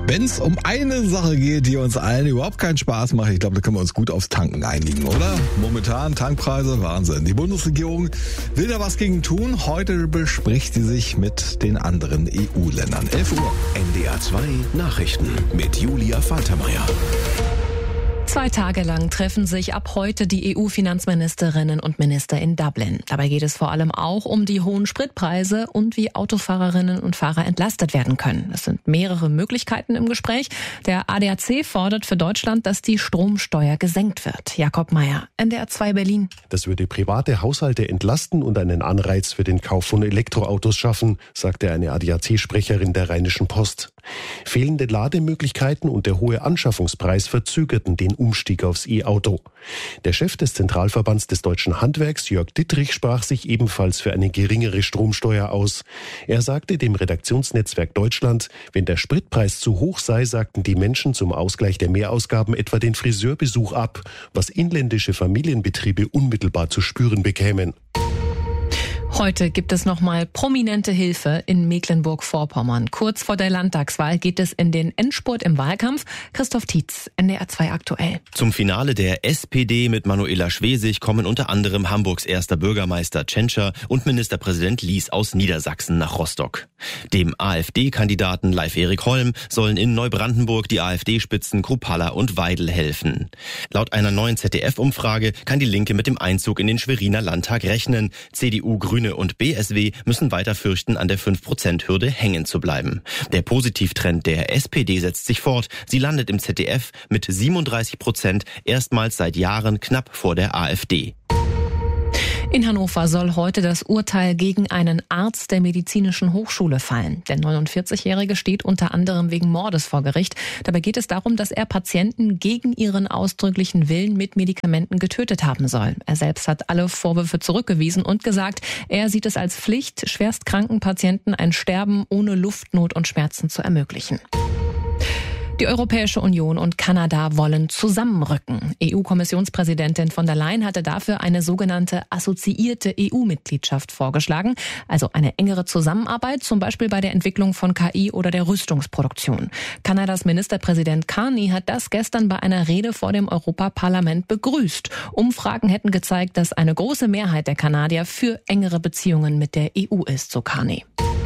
Wenn es um eine Sache geht, die uns allen überhaupt keinen Spaß macht, ich glaube, da können wir uns gut aufs Tanken einigen, oder? Momentan Tankpreise, Wahnsinn. Die Bundesregierung will da was gegen tun. Heute bespricht sie sich mit den anderen EU-Ländern. 11 Uhr. NDR 2 Nachrichten mit Julia Faltermeier. 2 Tage lang treffen sich ab heute die EU-Finanzministerinnen und Minister in Dublin. Dabei geht es vor allem auch um die hohen Spritpreise und wie Autofahrerinnen und Fahrer entlastet werden können. Es sind mehrere Möglichkeiten im Gespräch. Der ADAC fordert für Deutschland, dass die Stromsteuer gesenkt wird. Jakob Mayer, NDR 2 Berlin. Das würde private Haushalte entlasten und einen Anreiz für den Kauf von Elektroautos schaffen, sagte eine ADAC-Sprecherin der Rheinischen Post. Fehlende Lademöglichkeiten und der hohe Anschaffungspreis verzögerten den Umstieg aufs E-Auto. Der Chef des Zentralverbands des deutschen Handwerks, Jörg Dittrich, sprach sich ebenfalls für eine geringere Stromsteuer aus. Er sagte dem Redaktionsnetzwerk Deutschland, wenn der Spritpreis zu hoch sei, sagten die Menschen zum Ausgleich der Mehrausgaben etwa den Friseurbesuch ab, was inländische Familienbetriebe unmittelbar zu spüren bekämen. Heute gibt es nochmal prominente Hilfe in Mecklenburg-Vorpommern. Kurz vor der Landtagswahl geht es in den Endspurt im Wahlkampf. Christoph Tietz, NDR 2 aktuell. Zum Finale der SPD mit Manuela Schwesig kommen unter anderem Hamburgs erster Bürgermeister Tschentscher und Ministerpräsident Lies aus Niedersachsen nach Rostock. Dem AfD-Kandidaten Leif-Erik Holm sollen in Neubrandenburg die AfD-Spitzen Kruppalla und Weidel helfen. Laut einer neuen ZDF-Umfrage kann die Linke mit dem Einzug in den Schweriner Landtag rechnen. CDU, Grüne und BSW müssen weiter fürchten, an der 5%-Hürde hängen zu bleiben. Der Positivtrend der SPD setzt sich fort. Sie landet im ZDF mit 37% erstmals seit Jahren knapp vor der AfD. In Hannover soll heute das Urteil gegen einen Arzt der Medizinischen Hochschule fallen. Der 49-Jährige steht unter anderem wegen Mordes vor Gericht. Dabei geht es darum, dass er Patienten gegen ihren ausdrücklichen Willen mit Medikamenten getötet haben soll. Er selbst hat alle Vorwürfe zurückgewiesen und gesagt, er sieht es als Pflicht, schwerstkranken Patienten ein Sterben ohne Luftnot und Schmerzen zu ermöglichen. Die Europäische Union und Kanada wollen zusammenrücken. EU-Kommissionspräsidentin von der Leyen hatte dafür eine sogenannte assoziierte EU-Mitgliedschaft vorgeschlagen, also eine engere Zusammenarbeit, zum Beispiel bei der Entwicklung von KI oder der Rüstungsproduktion. Kanadas Ministerpräsident Carney hat das gestern bei einer Rede vor dem Europaparlament begrüßt. Umfragen hätten gezeigt, dass eine große Mehrheit der Kanadier für engere Beziehungen mit der EU ist, so Carney.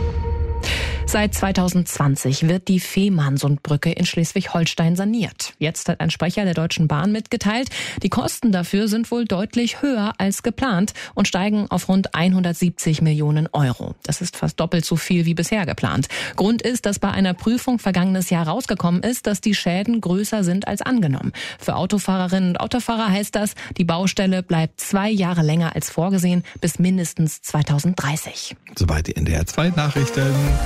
Seit 2020 wird die Fehmarnsundbrücke in Schleswig-Holstein saniert. Jetzt hat ein Sprecher der Deutschen Bahn mitgeteilt, die Kosten dafür sind wohl deutlich höher als geplant und steigen auf rund 170 Millionen Euro. Das ist fast doppelt so viel wie bisher geplant. Grund ist, dass bei einer Prüfung vergangenes Jahr rausgekommen ist, dass die Schäden größer sind als angenommen. Für Autofahrerinnen und Autofahrer heißt das, die Baustelle bleibt 2 Jahre länger als vorgesehen, bis mindestens 2030. Soweit die NDR 2 Nachrichten.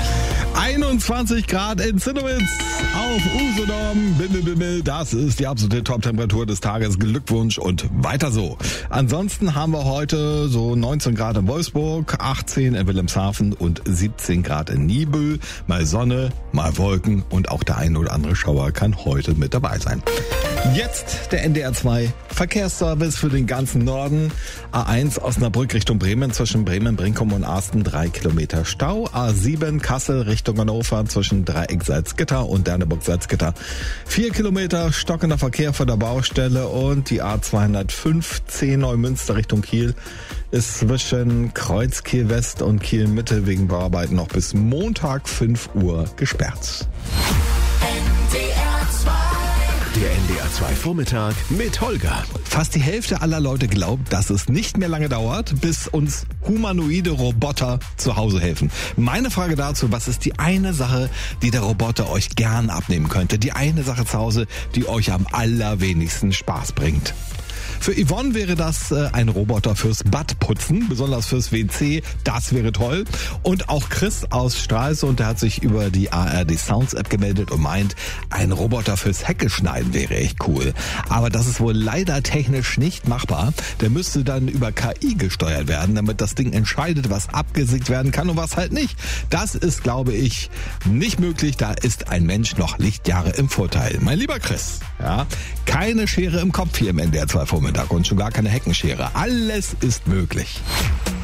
21 Grad in Zinnowitz auf Usedom. Das ist die absolute Top-Temperatur des Tages. Glückwunsch und weiter so. Ansonsten haben wir heute so 19 Grad in Wolfsburg, 18 in Wilhelmshaven und 17 Grad in Niebüll. Mal Sonne, mal Wolken und auch der ein oder andere Schauer kann heute mit dabei sein. Jetzt der NDR 2 Verkehrsservice für den ganzen Norden. A1 Osnabrück Richtung Bremen, zwischen Bremen, Brinkum und Arsten 3 Kilometer Stau. A7 Kassel Richtung Hannover zwischen Dreieck Salzgitter und Derneburg Salzgitter 4 Kilometer stockender Verkehr vor der Baustelle. Und die A215 Neumünster Richtung Kiel ist zwischen Kreuz Kiel West und Kiel Mitte wegen Bauarbeiten noch bis Montag 5 Uhr gesperrt. Der NDR 2 Vormittag mit Holger. Fast die Hälfte aller Leute glaubt, dass es nicht mehr lange dauert, bis uns humanoide Roboter zu Hause helfen. Meine Frage dazu, was ist die eine Sache, die der Roboter euch gern abnehmen könnte? Die eine Sache zu Hause, die euch am allerwenigsten Spaß bringt? Für Yvonne wäre das ein Roboter fürs Badputzen, besonders fürs WC. Das wäre toll. Und auch Chris aus Stralsund, der hat sich über die ARD Sounds App gemeldet und meint, ein Roboter fürs Hecke-Schneiden wäre echt cool. Aber das ist wohl leider technisch nicht machbar. Der müsste dann über KI gesteuert werden, damit das Ding entscheidet, was abgesägt werden kann und was halt nicht. Das ist, glaube ich, nicht möglich. Da ist ein Mensch noch Lichtjahre im Vorteil. Mein lieber Chris, ja, keine Schere im Kopf hier im NDR 2 Vormittag und schon gar keine Heckenschere. Alles ist möglich.